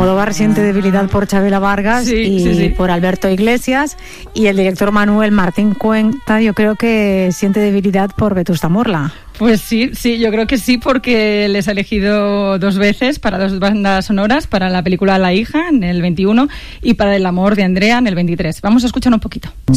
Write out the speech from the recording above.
Almodóvar siente debilidad por Chabela Vargas y por Alberto Iglesias, y el director Manuel Martín Cuenta, yo creo que siente debilidad por Vetusta Morla. Pues sí, yo creo que sí, porque les ha elegido 2 veces para 2 bandas sonoras, para la película La hija en el 21 y para El amor de Andrea en el 23. Vamos a escuchar un poquito.